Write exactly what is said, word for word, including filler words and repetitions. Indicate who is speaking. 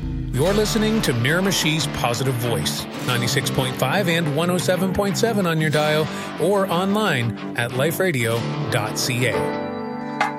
Speaker 1: You're listening to Miramichi's Positive Voice, ninety-six point five and one oh seven point seven on your dial, or online at life radio dot c a.